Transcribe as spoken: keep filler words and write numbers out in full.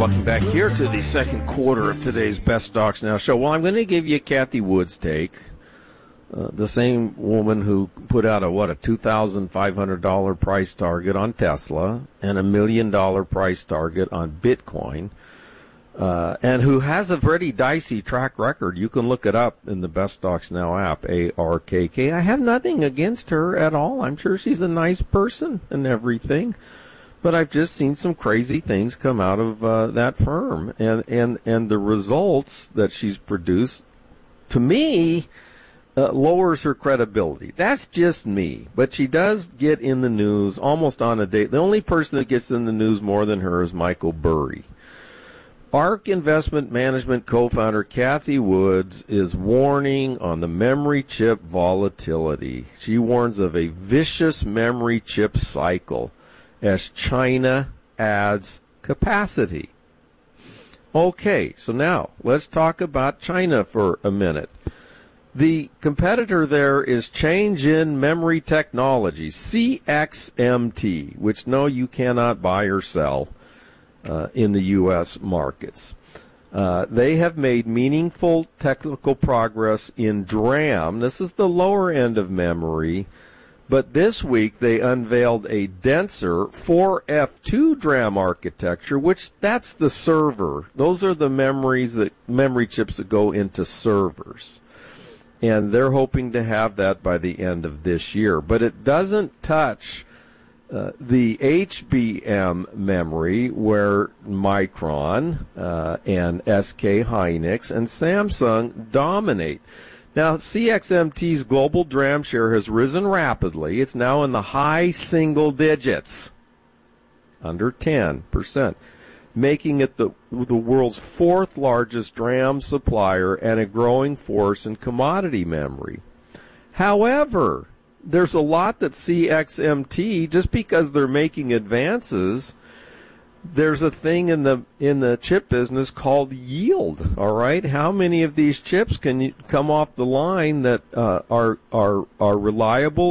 Welcome back here to the second quarter of today's Best Stocks Now show. Well, I'm going to give you Cathie Wood's take. Uh, the same woman who put out a, what, a two thousand five hundred dollars price target on Tesla and a million dollar price target on Bitcoin, uh, and who has a pretty dicey track record. You can look it up in the Best Stocks Now app, A R K K. I have nothing against her at all. I'm sure she's a nice person and everything. But I've just seen some crazy things come out of uh, that firm. And, and, and the results that she's produced, to me, uh, lowers her credibility. That's just me. But she does get in the news almost on a day. The only person that gets in the news more than her is Michael Burry. ARK Investment Management co-founder Cathie Wood is warning on the memory chip volatility. She warns of a vicious memory chip cycle as China adds capacity. Okay, so now let's talk about China for a minute. The competitor there is Changjin Memory Technology, C X M T, which no, you cannot buy or sell uh, in the U S markets. Uh, they have made meaningful technical progress in DRAM. This is the lower end of memory. But this week they unveiled a denser four F two DRAM architecture, which that's the server. Those are the memories that memory chips that go into servers. And they're hoping to have that by the end of this year. But it doesn't touch uh, the H B M memory where Micron uh, and S K Hynix and Samsung dominate. Now, C X M T's global DRAM share has risen rapidly. It's now in the high single digits, under ten percent, making it the, the world's fourth largest DRAM supplier and a growing force in commodity memory. However, there's a lot that C X M T, just because they're making advances, there's a thing in the in the chip business called yield. All right, how many of these chips can you come off the line that uh, are are are reliable